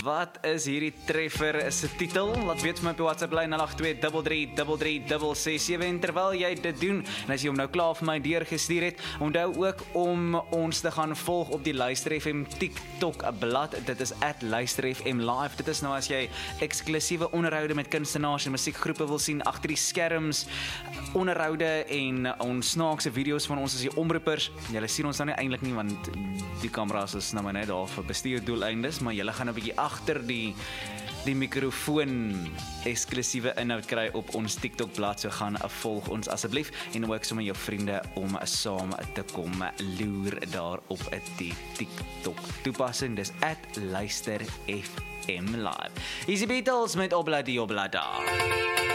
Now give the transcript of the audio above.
Wat is hierdie treffer se titel? Laat weet vir my op die WhatsApp lyn 0823333367 en terwyl jy dit doen, en as jy hom nou klaar vir my deurgestuur het, onthou ook om ons te gaan volg op die Luister FM TikTok blad. Dit is @LuisterFM Live. Dit is nou as jy eksklusiewe onderhoude met kunstenaars en musiekgroepe wil sien agter die skerms, onderhoude en ons snaakse video's van ons as die omroepers. Julle sien ons nou nie eintlik nie want die kameras is nou maar net daar vir bestuurdoeleindes, maar julle gaan 'n bietjie agter die mikrofoon eksklusiewe inhoud kry op ons TikTok bladsy, so gaan volg ons asseblief en ook sommer jou vriende om saam te kom loer daar op die TikTok toepassing. Dis @LuisterFM Live. Easy Beatles met Obladi Oblada.